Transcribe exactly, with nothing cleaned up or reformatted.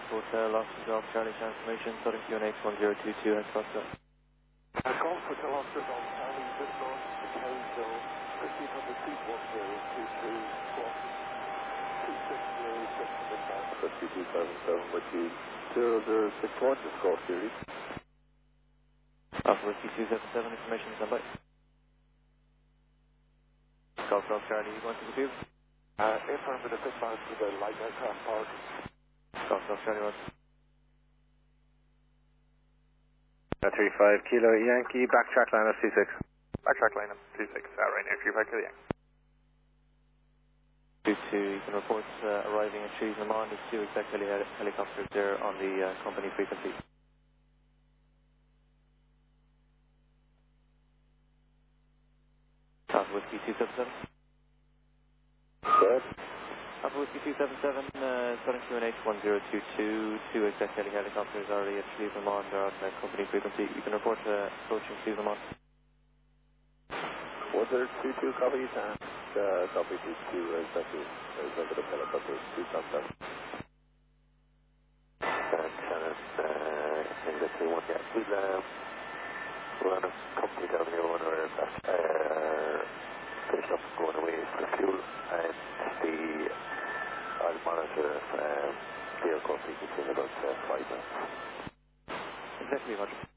Hotel, Hospital, Charlie Transformation, Southern Q N H one zero two two, X Foxtrot. Uh, Golf Hotel Hospital, Charlie, this north to Kelso, fifteen hundred feet, one zero two two, squawk, two six zero six midnight. fifty-two seven seven with you, zero zero six one, just call series. Alpha Whiskey two seven seven, information standby. Golf Golf Charlie, you going to the field? Uh, affirmative, inbound to the light aircraft park. Golf Golf Charlie one. three five Kilo Yankee, backtrack line of C six. Backtrack line of C six, uh, right now, three five Kilo Yankee. two two, you can report uh, arriving at Trees in the Mond. There's two exact heli helicopters there on the uh, company frequency. Alpha Whiskey two seven seven. Good. Alpha Whiskey two seven seven, uh, Southern Q N H one zero two two, two exact heli helicopters already at Trees in the Mond. They're on the company frequency. You can report uh, approaching Trees in the Mond. one zero two two copies and uh, copy these two executive, executive helicopters, two seven seven. And Shannon, uh, executive one, yeah, we'll, uh, we're on a company down here on our aircraft, uh, finished up going away for fuel, and the, I'll monitor um, the aircraft frequency in about uh, five minutes. Exactly, Roger.